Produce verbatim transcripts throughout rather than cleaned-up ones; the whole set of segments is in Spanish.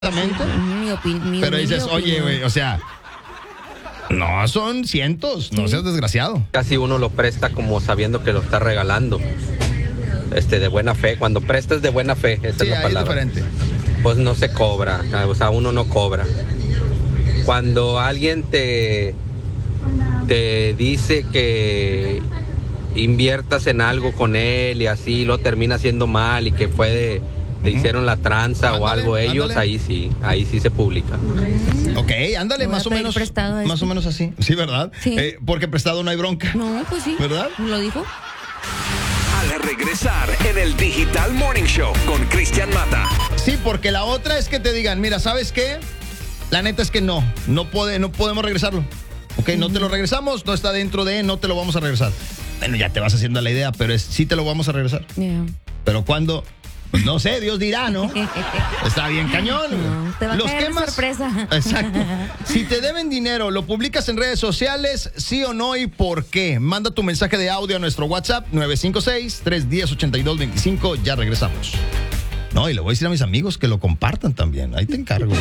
Exactamente. Mi opinión. Pero dices, oye, güey, o sea, no son cientos, no seas desgraciado. Casi uno lo presta como sabiendo que lo está regalando. Este, de buena fe. Cuando prestas de buena fe, esa Sí, es la ahí es palabra. diferente. Pues no se cobra, o sea, uno no cobra. Cuando alguien te, te dice que inviertas en algo con él y así lo termina haciendo mal y que fue de, te Ujú. hicieron la tranza o Ándale, algo ellos, ándale. ahí sí, ahí sí se publica. Ok, ándale, Le voy a más o pedir menos. prestado a Más este. o menos así. Sí, ¿verdad? Sí. Eh, porque prestado no hay bronca. No, pues sí. ¿Verdad? ¿Lo dijo? Al regresar en el Digital Morning Show con Cristian Mata. Sí, porque la otra es que te digan, mira, ¿sabes qué? La neta es que no, no, puede, no podemos regresarlo. Ok, no te lo regresamos, no está dentro de, no te lo vamos a regresar. Bueno, ya te vas haciendo la idea, pero es, sí te lo vamos a regresar. Yeah. Pero cuando, pues no sé, Dios dirá, ¿no? Está bien cañón. No, te va a caer de sorpresa. Exacto. Si te deben dinero, ¿lo publicas en redes sociales? ¿Sí o no? ¿Y por qué? Manda tu mensaje de audio a nuestro WhatsApp nueve cinco seis, tres uno cero, ocho dos dos cinco. Ya regresamos. No, y le voy a decir a mis amigos que lo compartan también. Ahí te encargo.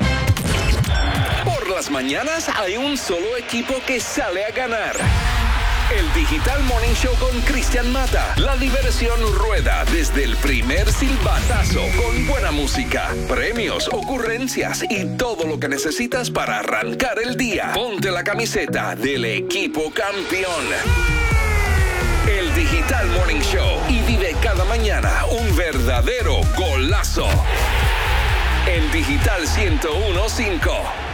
Por las mañanas hay un solo equipo que sale a ganar. El Digital Morning Show con Cristian Mata. La diversión rueda desde el primer silbatazo con buena música, premios, ocurrencias y todo lo que necesitas para arrancar el día. Ponte la camiseta del equipo campeón. El Digital Morning Show y vive cada mañana un verdadero golazo. En Digital ciento uno punto cinco.